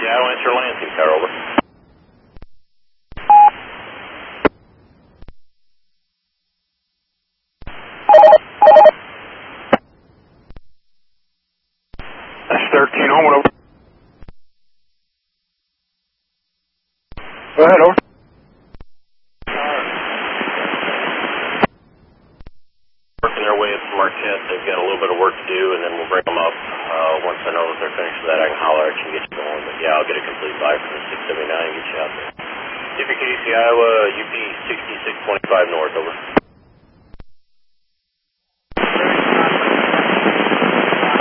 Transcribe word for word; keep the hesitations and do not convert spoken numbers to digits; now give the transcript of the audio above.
Yeah, I went to your Lansing car, over. That's thirteen Homewood, over. Go ahead, over. Working their way up to Marquette. They've got a little bit of work to do, and then we'll bring them up. Uh, once I know that they're finished with that, I can holler at you and get you going. But yeah, I'll get a complete buy from the six seventy-nine and get you out there. T P K C Iowa, U P sixty-six twenty-five north, over.